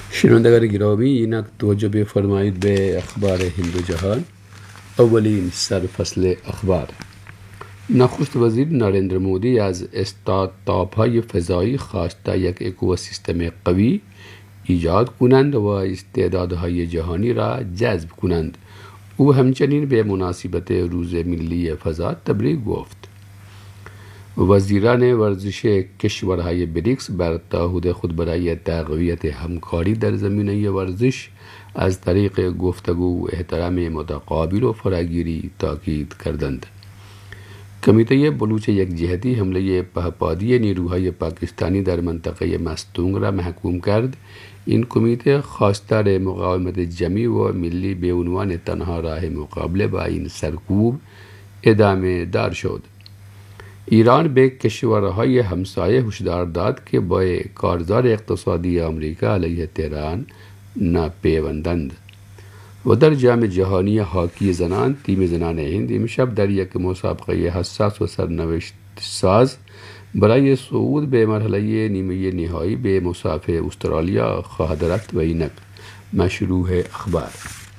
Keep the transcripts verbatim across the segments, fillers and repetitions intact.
شنوندگان گرامی، اینک توجه بفرمایید به اخبار هند و جهان. اولین سرفصل اخبار. نخست وزیر نریندر مودی از استارتاپ‌های فضایی خواسته یک اکوسیستم قوی ایجاد کنند و استعدادهای جهانی را جذب کنند. او همچنین به مناسبت روز ملی فضا تبریک گفت. وزیران ورزش کشورهای بریکس بر تعهد خود برای تقویت همکاری در زمینه ورزش از طریق گفتگو و احترام متقابل و فراگیری تاکید کردند. کمیته بلوچ یک جهتی حمله پهپادی نیروهای پاکستانی در منطقه مستونگ را محکوم کرد. این کمیته خواستار مقاومت جمعی و ملی به عنوان تنها راه مقابله با این سرکوب ادامه دار شد. ایران به کشورهای همسایه هشدار داد که با کارزار اقتصادی آمریکا علیه تهران نپیوندند. و در جام جهانی هاکی زنان، تیم زنان هند امشب در یک مسابقه حساس و سرنوشت ساز برای صعود به مرحله نیمه نهایی به مصاف استرالیا خواهد رفت. و اینک مشروع اخبار.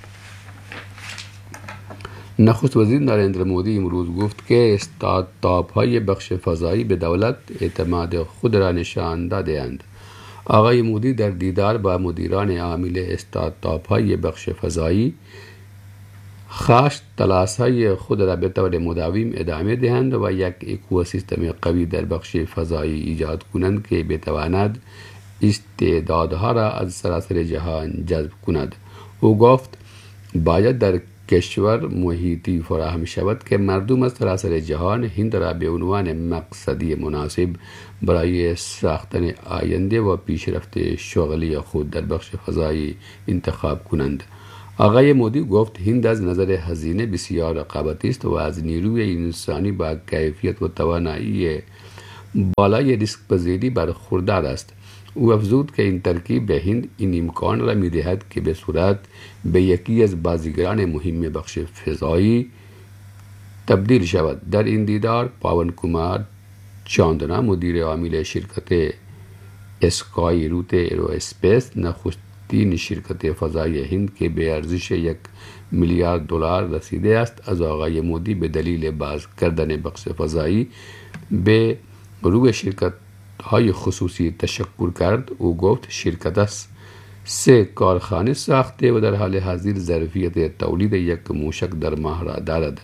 نخست وزیر نریندر مودی امروز گفت که استارتاپ‌های بخش فضایی به دولت اعتماد خود را نشان داده‌اند. آقای مودی در دیدار با مدیران عامل استارتاپ‌های بخش فضایی خواست تلاش‌های خود را به طور مداوم ادامه دهند و یک اکوسیستم قوی در بخش فضایی ایجاد کنند که بتواند استعدادها را از سراسر جهان جذب کند. او گفت باید در کشور محیطی فراهم شود که مردم از سراسر جهان هند را به عنوان مقصدی مناسب برای ساختن آینده و پیشرفت شغلی خود در بخش فضایی انتخاب کنند. آقای مودی گفت هند از نظر هزینه بسیار رقابتی است و از نیروی انسانی با کیفیت و توانایی بالای ریسک پذیری برخوردار است. او افزود که این ترکیب به هند این امکان را می‌دهد که به صورت به یکی از بازیگران مهم بخش فضایی تبدیل شود. در این دیدار پاون کمار چاندنا مدیر عامل شرکت اسکای روت ایرواسپیس، نخستین شرکت فضایی هند که به ارزش یک میلیارد دلار رسیده است، از آقای مودی به دلیل باز کردن بخش فضایی به روی شرکت های خصوصی تشکر کرد. او گفت شرکت است سه کارخانه ساخته و در حال حاضر ظرفیت تولید یک موشک در ماه را دارد.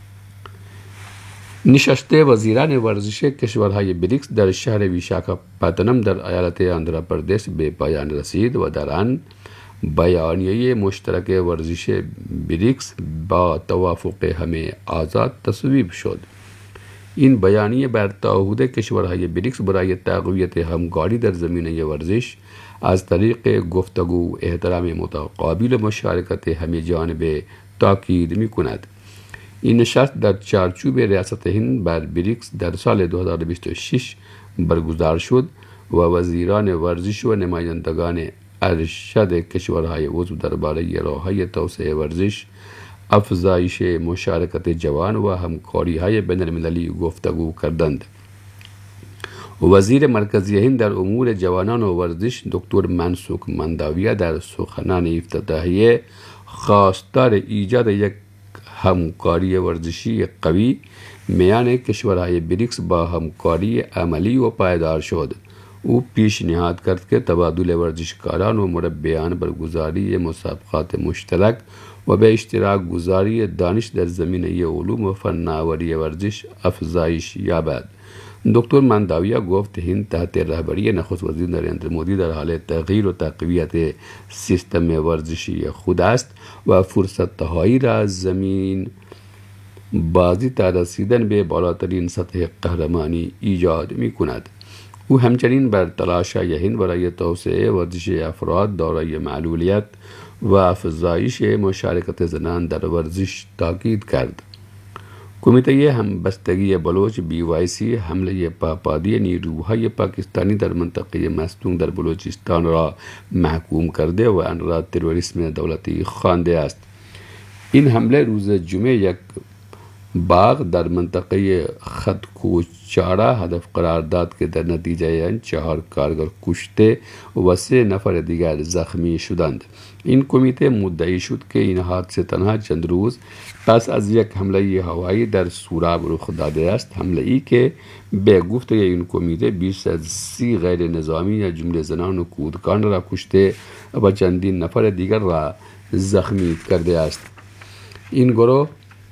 نشست وزیران ورزش کشورهای بریکس در شهر ویشاکاپاتنم در ایالت آندھراپردیش به پایان رسید و در آن بیانیه مشترک ورزش بریکس با توافق همه آزاد تصویب شد. این بیانیه بر تعهد کشورهای بریکس برای تقویت همکاری در زمینه ورزش از طریق گفتگو و احترام متقابل و مشارکت همه جانبه تاکید می کند. این نشست در چارچوب ریاست هند بر بریکس در سال دو هزار و بیست و شش برگزار شد و وزیران ورزش و نمایندگان ارشد کشورهای عضو درباره راه‌های توسعه ورزش، افزایش مشارکت جوان و همکاری‌های بین‌المللی گفتگو کردند. وزیر مرکزی هند در امور جوانان و ورزش دکتر منسوخ منداویه در سخنان افتتاحیه خواستار ایجاد یک همکاری ورزشی قوی میان کشورهای بریکس با همکاری عملی و پایدار شد. او پیشنهاد کرد که تبادل ورزشکاران و مربیان، برگزاری مسابقات مشترک و به اشتراک گذاری دانش در زمینه علوم و فناوری ورزش افزایش یابد. دکتر منداویه گفت هند تحت رهبری نخست وزیر نریندر مودی در حال تغییر و تقویت سیستم ورزشی خود است و فرصت‌هایی را از زمین بازی تا رسیدن به بالاترین سطح قهرمانی ایجاد می کند. او همچنین بر تلاش‌های هند برای توسعه ورزش افراد دارای معلولیت و افزایش مشارکت زنان در ورزش تاکید کرد. کمیته همبستگی بلوچ بی وای سی حمله پهپادی نیروهای پاکستانی در منطقه مستونگ در بلوچستان را محکوم کرده و آن را تروریسم دولتی خوانده است. این حمله روز جمعه یک बाग در منطقه خط کوچارا هدف قرار داد که در نتیجه آن چهار کارگر کشته و سه نفر دیگر زخمی شدند. این کمیته مدعی شد که این حادثه تنها چند روز پس از یک حمله هوایی در سوراب رخ داده است، حمله ای که به گفته این کمیته بیش از سی غیر نظامی از جمله زنان و کودکان را کشته و چندین نفر دیگر را زخمی کرده است. این گروه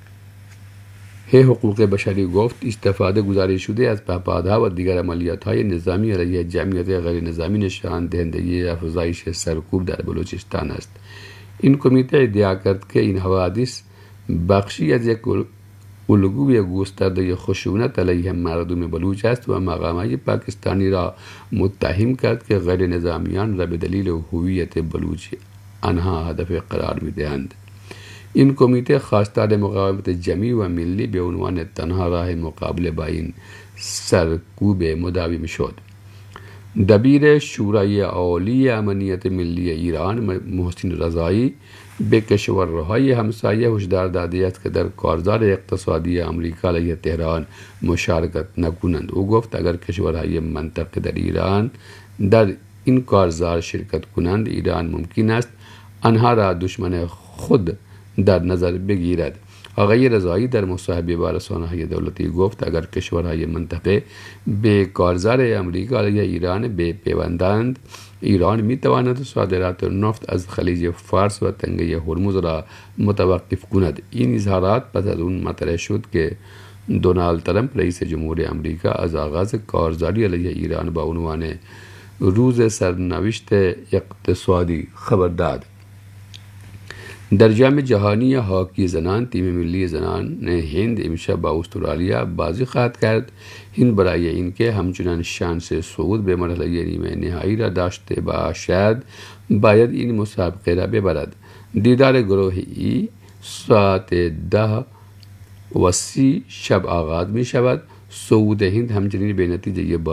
حقوق بشری گفت استفاده گزارش شده از پهپادها و دیگر عملیات‌های نظامی علیه جمعیت غیر نظامی نشان دهنده افزایش سرکوب در بلوچستان است. این کمیته ادعا کرد که این حوادث بخشی از یک الگوی گسترده خشونت علیه مردم بلوچ است و مقامات پاکستانی را متهم کرد که غیر نظامیان را به دلیل هویت بلوچ آنها هدف قرار می‌دهند. این کمیته خواستار مقاومت جمعی و ملی به عنوان تنها راه مقابله با این سرکوب مداوم شد. دبیر شورای عالی امنیت ملی ایران محسن رضایی به کشورهای همسایه هشدار داده است که در کارزار اقتصادی آمریکا علیه تهران مشارکت نکنند. او گفت اگر کشورهای منطقه در ایران در این کارزار شرکت کنند، ایران ممکن است آنها را دشمن خود در نظر بگیرد. آقای رضایی در مصاحبه با رسانه‌های دولتی گفت اگر کشورهای منطقه به کارزار امریکا علیه ایران بپیوندند، ایران میتواند صادرات نفت از خلیج فارس و تنگه هرمز را متوقف کند. این اظهارات پس از اون مطرح شد که دونالد ترامپ رئیس جمهور امریکا از آغاز کارزاری علیه ایران با عنوان روز سرنوشت اقتصادی خبر داد. در جام جهانی هاکی زنان تیم ملی زنان هند امشب با استرالیا بازی خواهد کرد. هند برای اینکه همچنان شانس صعود به مرحله نیمه نهایی را داشته باشد باید این مسابقه را ببرد. دیدار گروه ای ساعت ده و سی شب آغاز می شود. صعود هند همچنین به نتیجه